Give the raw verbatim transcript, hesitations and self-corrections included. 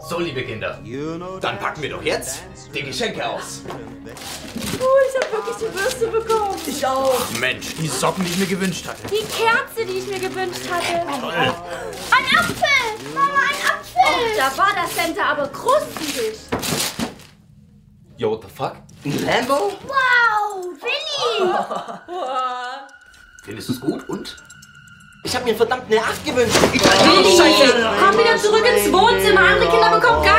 So, liebe Kinder, dann packen wir doch jetzt die Geschenke aus. Oh, ich habe wirklich die Bürste bekommen. Ich auch. Mensch, die Socken, die ich mir gewünscht hatte. Die Kerze, die ich mir gewünscht hatte. Toll. Ein Apfel! Mama, ein Apfel! Oh, da war das Center aber krustig. Yo, what the fuck? Ein Lambo? Wow, Willi! Findest du es gut und? Ich habe mir verdammt eine acht gewünscht. Willi, komm wieder zurück ins Wohnzimmer. Andere Kinder bekommen gar